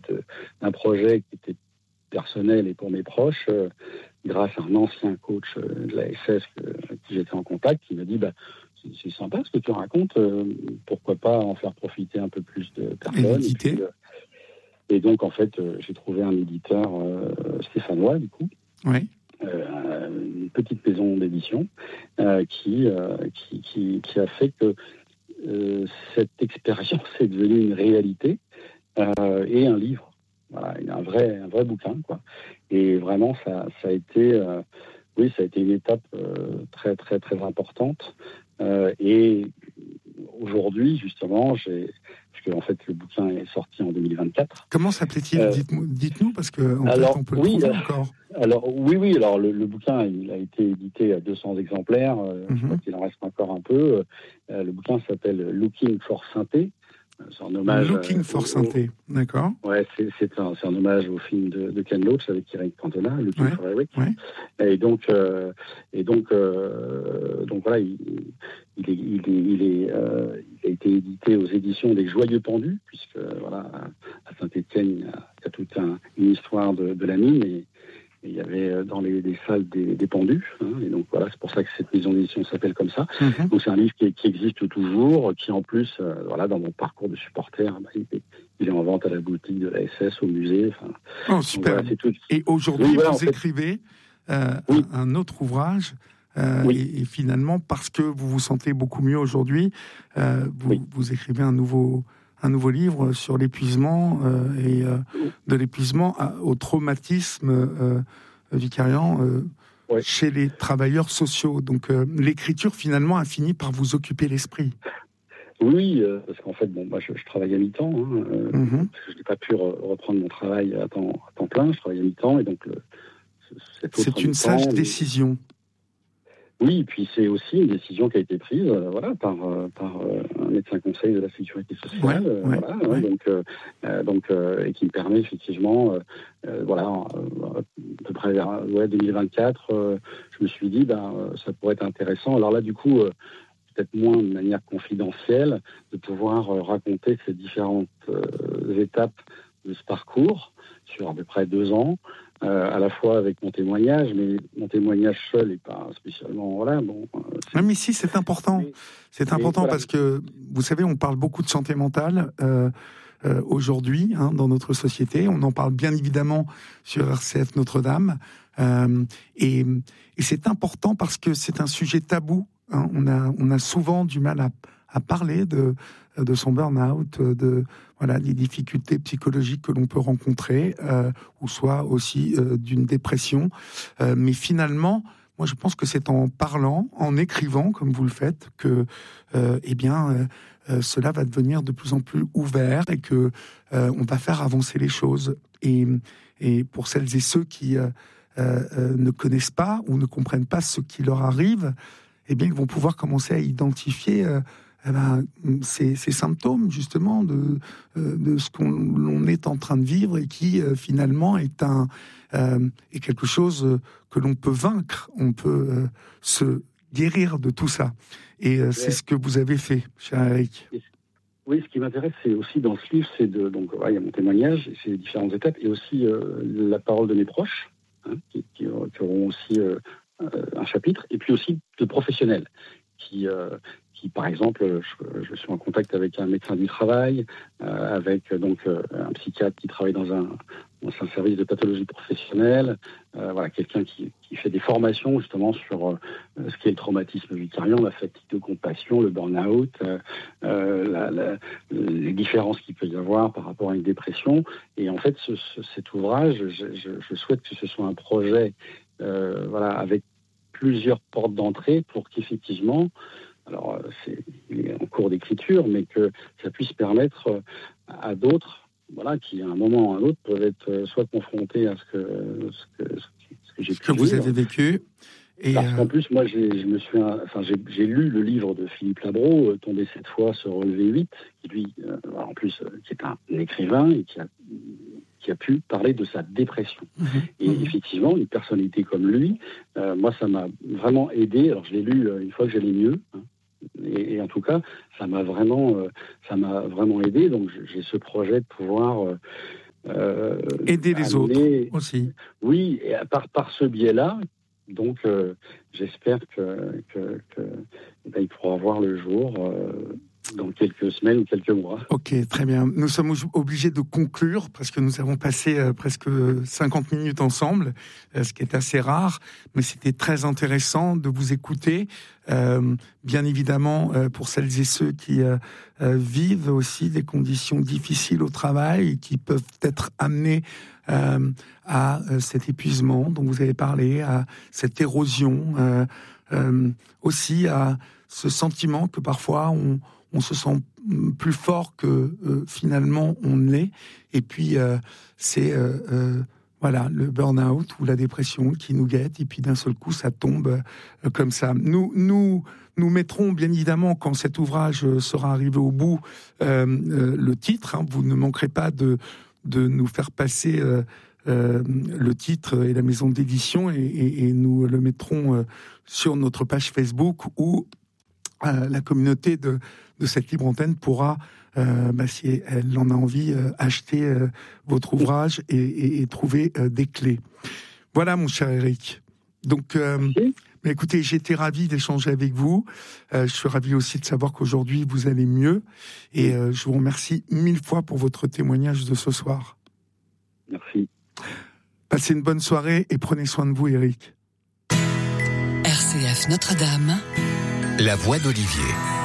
d'un projet qui était personnel et pour mes proches, grâce à un ancien coach de la SS avec qui j'étais en contact, qui m'a dit c'est sympa ce que tu racontes, pourquoi pas en faire profiter un peu plus de personnes. Et donc, en fait, j'ai trouvé un éditeur stéphanois, du coup. Oui. Une petite maison d'édition qui a fait que cette expérience est devenue une réalité et un livre. Voilà, un vrai bouquin, quoi. Et vraiment, ça a été une étape très, très, très importante. Et aujourd'hui, justement, parce que en fait, le bouquin est sorti en 2024. Comment s'appelait-il ? Dites-nous, parce qu'en fait, on peut le trouver encore. Alors, oui. Alors, le bouquin, il a été édité à 200 exemplaires. Je crois qu'il en reste encore un peu. Le bouquin s'appelle Looking for Synthé. C'est un hommage. Looking for Synthé, d'accord. Ouais, c'est un hommage au film de Ken Loach avec Eric Cantona, Looking for Eric. Ouais. Et donc voilà, il a été édité aux éditions des Joyeux Pendus, puisque voilà, à Saint-Étienne, il y a toute une histoire de la mine, et il y avait dans les salles des pendus, et donc voilà, c'est pour ça que cette maison d'édition s'appelle comme ça. Donc c'est un livre qui existe toujours, qui en plus, voilà, dans mon parcours de supporter, il est en vente à la boutique de la SS, au musée. Oh, super. Voilà, c'est tout. Et aujourd'hui, vous écrivez un autre ouvrage, et finalement, parce que vous vous sentez beaucoup mieux aujourd'hui, vous écrivez un nouveau livre sur l'épuisement et de l'épuisement au traumatisme vicariant chez les travailleurs sociaux. Donc l'écriture finalement a fini par vous occuper l'esprit. Oui, parce qu'en fait, moi je travaille à mi-temps, parce que je n'ai pas pu reprendre mon travail à temps plein, je travaille à mi-temps, et donc c'est une sage décision. Oui, et puis c'est aussi une décision qui a été prise par un médecin conseil de la sécurité sociale, et qui me permet effectivement, à peu près vers 2024, je me suis dit, ça pourrait être intéressant. Alors là, du coup, peut-être moins de manière confidentielle, de pouvoir raconter ces différentes étapes de ce parcours sur à peu près 2 ans. À la fois avec mon témoignage, mais mon témoignage seul n'est pas spécialement... mais si, c'est important. C'est important parce que, vous savez, on parle beaucoup de santé mentale aujourd'hui dans notre société. On en parle bien évidemment sur RCF Notre-Dame. Et c'est important parce que c'est un sujet tabou. On a souvent du mal à parler de son burn-out, des difficultés psychologiques que l'on peut rencontrer, ou soit aussi d'une dépression. Mais finalement, moi je pense que c'est en parlant, en écrivant, comme vous le faites, que cela va devenir de plus en plus ouvert et que on va faire avancer les choses. Et pour celles et ceux qui ne connaissent pas ou ne comprennent pas ce qui leur arrive, eh bien, ils vont pouvoir commencer à identifier ces symptômes, justement, de ce qu'on est en train de vivre et qui, finalement, est quelque chose que l'on peut vaincre. On peut se guérir de tout ça. Et c'est ce que vous avez fait, cher Eric. Oui, ce qui m'intéresse, c'est aussi dans ce livre, il y a mon témoignage, c'est les différentes étapes, et aussi la parole de mes proches, qui auront aussi un chapitre, et puis aussi de professionnels qui par exemple, je suis en contact avec un médecin du travail, avec un psychiatre qui travaille dans un service de pathologie professionnelle, quelqu'un qui fait des formations justement sur ce qu'est le traumatisme vicariant, la fatigue de compassion, le burn-out, les différences qu'il peut y avoir par rapport à une dépression. Et en fait, cet ouvrage, je souhaite que ce soit un projet avec plusieurs portes d'entrée pour qu'effectivement, alors il est en cours d'écriture, mais que ça puisse permettre à d'autres, qui à un moment ou à un autre peuvent être soit confrontés à ce que j'ai pu vivre, vous avez vécu. Et parce qu'en plus, moi, j'ai lu le livre de Philippe Labro, Tomber 7 fois, se relever 8, qui lui, en plus, qui est un écrivain et qui a pu parler de sa dépression. Et effectivement, une personnalité comme lui, moi, ça m'a vraiment aidé. Alors, je l'ai lu une fois que j'allais mieux, et en tout cas, ça m'a vraiment aidé. Donc, j'ai ce projet de pouvoir aider les autres aussi. Oui, et par ce biais-là, donc j'espère qu'il pourra voir le jour dans quelques semaines ou quelques mois. Ok, très bien. Nous sommes obligés de conclure parce que nous avons passé presque 50 minutes ensemble, ce qui est assez rare, mais c'était très intéressant de vous écouter. Bien évidemment, pour celles et ceux qui vivent aussi des conditions difficiles au travail et qui peuvent être amenés à cet épuisement dont vous avez parlé, à cette érosion, aussi à ce sentiment que parfois on se sent plus fort que finalement on ne l'est. Et puis c'est voilà, le burn-out ou la dépression qui nous guette. Et puis d'un seul coup, ça tombe comme ça. Nous mettrons bien évidemment, quand cet ouvrage sera arrivé au bout, le titre. Hein, vous ne manquerez pas de nous faire passer le titre et la maison d'édition, et nous le mettrons sur notre page Facebook où la communauté de cette libre antenne pourra, si elle en a envie, acheter votre ouvrage et trouver des clés. Voilà, mon cher Éric. Donc, écoutez, j'ai été ravi d'échanger avec vous. Je suis ravi aussi de savoir qu'aujourd'hui, vous allez mieux. Et je vous remercie 1000 fois pour votre témoignage de ce soir. Merci. Passez une bonne soirée et prenez soin de vous, Éric. RCF Notre-Dame. La voix d'Olivier.